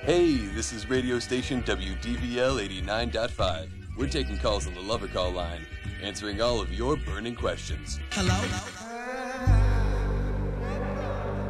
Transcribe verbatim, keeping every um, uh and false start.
Hey, this is radio station W D V L eighty-nine point five. We're taking calls on the Lover Call line, answering all of your burning questions. Hello?